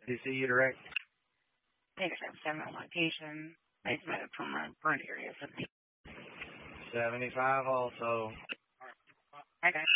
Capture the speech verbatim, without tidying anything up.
D C U direct. Take a seven on location. It's made up from a burnt area. seventy-five also. Okay.